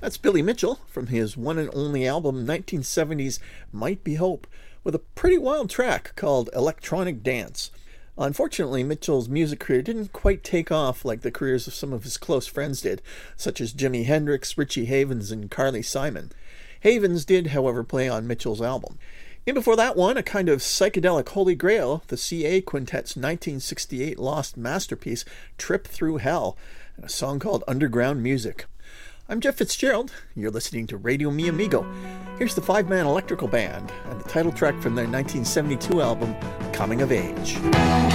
That's Billy Mitchell from his one and only album 1970's Might Be Hope, with a pretty wild track called Electronic Dance. Unfortunately, Mitchell's music career didn't quite take off like the careers of some of his close friends did, such as Jimi Hendrix, Richie Havens, and Carly Simon. Havens did, however, play on Mitchell's album. And before that one, a kind of psychedelic holy grail, the CA Quintet's 1968 lost masterpiece, Trip Through Hell, and a song called Underground Music. I'm Jeff Fitzgerald. You're listening to Radio Mi Amigo. Here's the five-man electrical band and the title track from their 1972 album, Coming of Age.